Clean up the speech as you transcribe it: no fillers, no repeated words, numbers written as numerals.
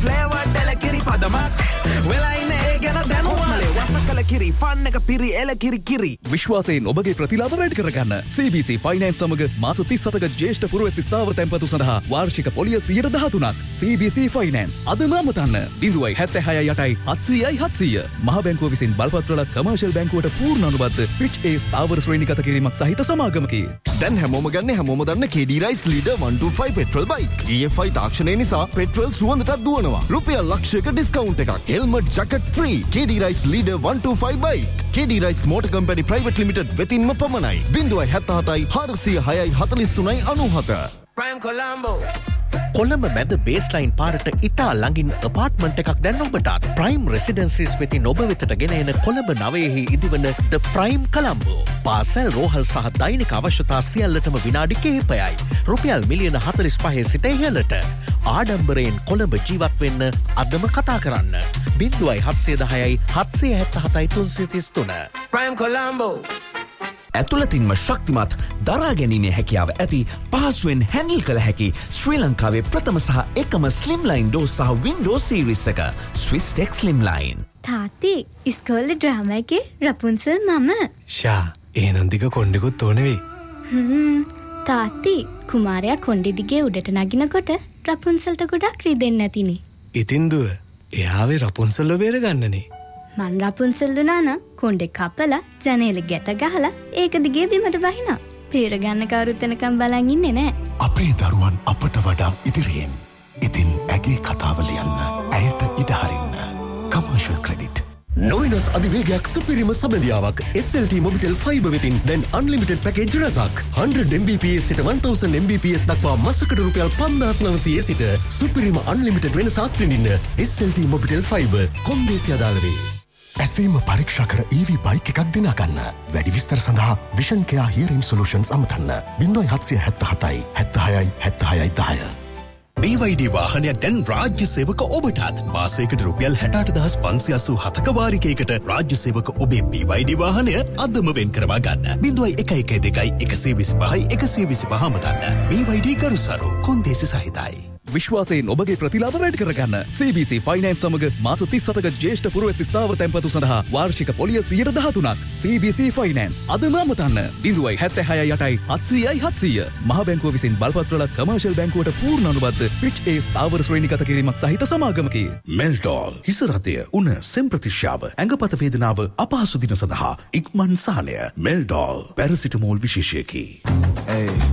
flavor dela kiri padamak wela inne e gana danuwale wasakala kiri fun එක piri ela kiri kiri විශ්වාසයෙන් ඔබගේ ප්‍රතිලාභ වැඩි කරගන්න CBC Finance සමග මාස 37ක ජ්‍යෙෂ්ඨ පුරවැසි ස්ථාවර තැන්පතු සඳහා වාර්ෂික පොලිය 13%ක් CBC Finance අදම අමතන්න 0.76යි 700යි මහ බැංකුව විසින් බලපත්‍රල කමර්ෂල් බැංකුවට පූර්ණ අනුබද්ධ Fitch A ස්ථාවර ශ්‍රේණිගත කිරීමක් සහිත සමාගමකි. දැන් හැමෝම ගන්නේ හැමෝම දන්න KD Rice Leader 125 petrol bike. EFI තාක්ෂණය නිසා පෙට්‍රල් සුවඳටත් දුවනවා. රුපියල් ලක්ෂයක ඩිස්කවුන්ට් එකක්. Helmet jacket free. KD Rice Leader 125 bike. KD Rice Motor Company Private Limited වෙතින්ම පමණයි. 0.77යි 406යි 43යි 97. Prime Colombo කොළඹ මැද බේස්ලයින් පාරට ඉතා ළඟින් අපාර්ට්මන්ට් එකක් දැන් ඔබටත් ප්‍රයිම් රෙසිඩෙන්සිස් වෙතින් ඔබ වෙතට ගෙන එන කොළඹ නවයෙහි ඉදිවන ද ප්‍රයිම් කොළඹෝ. පාසල් රෝහල් සහ දෛනික අවශ්‍යතා සියල්ලටම විනාඩි කිහිපයයි. රුපියල් මිලියන 45 සිට ඉහළට. ආඩම්බරයෙන් කොළඹ ජීවත් වෙන්න අදම කතා කරන්න. 0.710යි 777යි 333. Prime Colombo ඇතුළතින්ම ශක්තිමත් දරා ගැනීමේ හැකියාව ඇති පහසුවෙන් හැන්ඩල් කළ හැකි ශ්‍රී ලංකාවේ ප්‍රථම සහ එකම ස්ලිම්ලයින් ඩෝර් සහ වින්ඩෝ සීරීස් එක ස්විස් ටෙක් ස්ලිම්ලයින්. තාත්තේ ඉස්කෝලේ ඩ්‍රාමා එකේ රපුන්සල් මම. ෂා එහෙනම් දිග කොණ්ඩෙකුත් ඕනේ වෙයි. තාත්තේ කුමාරයා කොණ්ඩෙ දිගේ උඩට නගිනකොට රපුන්සල්ට ගොඩක් රිදෙන්නේ නැතිනේ. ඉතින් දුව එයාවේ රපුන්සල්ව බේරගන්නනේ. මන් රපුන්සල් දුනා නම් කොණ්ඩේ කපලා ජනේල ගැට ගහලා ඒක දිගේ බිමට බහිනවා. බේරගන්න කවුරුත් එනකම් බලන් ඉන්නේ නැහැ. අපේ දරුවන් අපට වඩා ඉදිරියෙන්. ඉතින් ඇගේ කතාව ලියන්න. ඇයට ඉඩ හරින්න. Commercial Credit. නොවිනස් අධිවේගයක් සුපිරිම සබඳියාවක් SLT Mobitel Fiber වෙතින් දැන් unlimited package රසක් 100 Mbps සිට 1000 Mbps දක්වා මාසකට රුපියල් 5900 සිට සුපිරිම unlimited වෙනසක් විඳින්න SLT Mobitel Fiber කොන්දේසි අදාළ වේ. ඇසීම පරීක්ෂා කර EV බයික් එකක් දිනා ගන්න. වැඩි විස්තර සඳහා Vision Care Hearing Solutions අමතන්න 0777යි 76යි 76යි 10. BYD වාහනයක් දැන් රාජ්‍ය සේවක ඔබටත් මාසයකට රුපියල් 68587ක වාරිකයකට රාජ්‍ය සේවක ඔබේ BYD වාහනය අදම වෙන් කරවා ගන්න. 0112 125 අමතන්න. BYD කරුසරු කොන්දේසි සහිතයි. විශ්වාසයෙන් ඔබගේ ප්‍රතිලාභ වැඩි කරගන්න CBC Finance සමග මාස 37ක ජ්‍යෙෂ්ඨ පුරවැසි ස්ථාවර තැන්පතු සඳහා වාර්ෂික පොලිය 13%ක් CBC Finance අදම අමතන්න 0.76යි 700යි මහ බැංකුව විසින් බලපත්‍රල කමර්ෂල් බැංකුවට පූර්ණ අනුබද්ධ Fitch A ස්ථාවර ශ්‍රේණිගත කිරීමක් සහිත සමාගමකි. මෙල්ඩෝල් හිස රතය උණ සෙම් ප්‍රතිශ්‍යාව ඇඟපත වේදනාව අපහසු දින සඳහා ඉක්මන් සහනය මෙල්ඩෝල් පැරසිටමෝල් විශේෂයකි.